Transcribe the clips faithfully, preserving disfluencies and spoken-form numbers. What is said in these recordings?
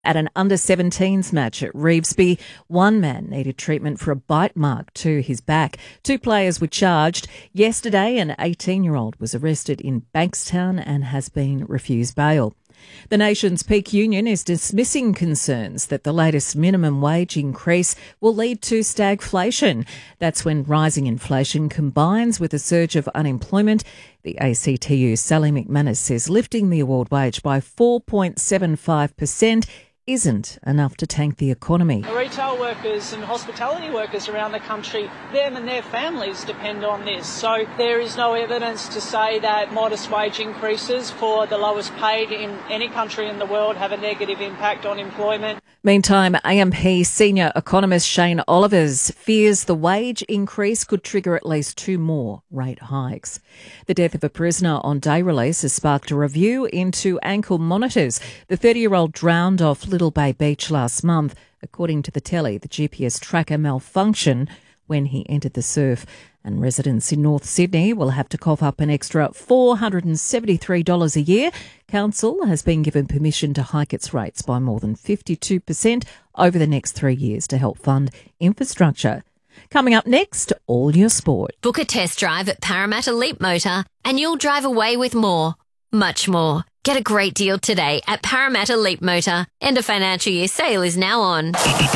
At an under seventeens match at Revesby, one man needed treatment for a bite mark to his back. Two players were charged. Yesterday, an eighteen-year-old was arrested in Bankstown and has been refused bail. The nation's peak union is dismissing concerns that the latest minimum wage increase will lead to stagflation. That's when rising inflation combines with a surge of unemployment. The A C T U's Sally McManus says lifting the award wage by four point seven five percent isn't enough to tank the economy. Retail workers and hospitality workers around the country, them and their families depend on this. So there is no evidence to say that modest wage increases for the lowest paid in any country in the world have a negative impact on employment. Meantime, A M P senior economist Shane Olivers fears the wage increase could trigger at least two more rate hikes. The death of a prisoner on day release has sparked a review into ankle monitors. The thirty-year-old drowned off Little Bay Beach last month. According to the telly, the G P S tracker malfunctioned when he entered the surf, and residents in North Sydney will have to cough up an extra four hundred seventy-three dollars a year. Council has been given permission to hike its rates by more than fifty-two percent over the next three years to help fund infrastructure. Coming up next, all your sport. Book a test drive at Parramatta Leap Motor and you'll drive away with more, much more. Get a great deal today at Parramatta Leap Motor. End of financial year sale is now on.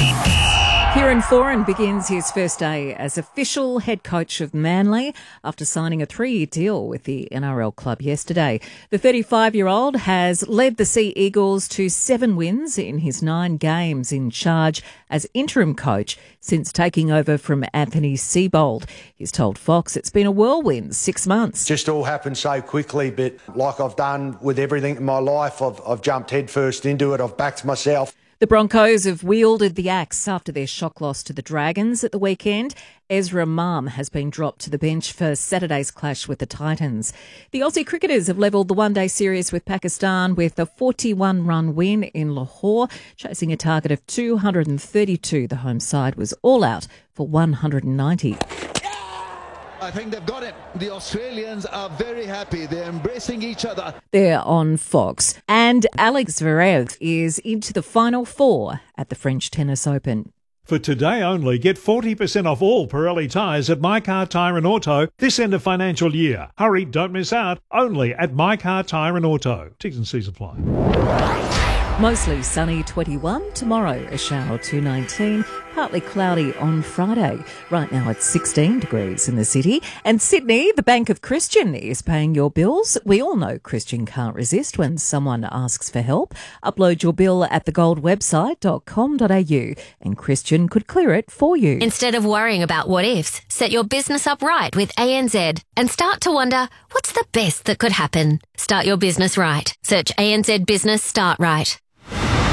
Kieran Foran begins his first day as official head coach of Manly after signing a three-year deal with the N R L club yesterday. The thirty-five-year-old has led the Sea Eagles to seven wins in his nine games in charge as interim coach since taking over from Anthony Seibold. He's told Fox it's been a whirlwind six months. Just all happened so quickly, but like I've done with everything in my life, I've, I've jumped headfirst into it. I've backed myself. The Broncos have wielded the axe after their shock loss to the Dragons at the weekend. Ezra Mam has been dropped to the bench for Saturday's clash with the Titans. The Aussie cricketers have levelled the one-day series with Pakistan with a forty-one run win in Lahore, chasing a target of two hundred thirty-two. The home side was all out for one hundred ninety. I think they've got it. The Australians are very happy. They're embracing each other. They're on Fox. And Alex Zverev is into the final four at the French Tennis Open. For today only, get forty percent off all Pirelli tyres at My Car Tyre and Auto this end of financial year. Hurry, don't miss out. Only at My Car Tyre and Auto. T's and C's apply. Mostly sunny, twenty-one. Tomorrow, a shower, two nineteen. Partly cloudy on Friday. Right now it's sixteen degrees in the city. And Sydney, the Bank of Christian is paying your bills. We all know Christian can't resist when someone asks for help. Upload your bill at the gold website dot com dot a u and Christian could clear it for you. Instead of worrying about what ifs, set your business up right with A N Z and start to wonder, what's the best that could happen? Start your business right. Search A N Z Business Start Right.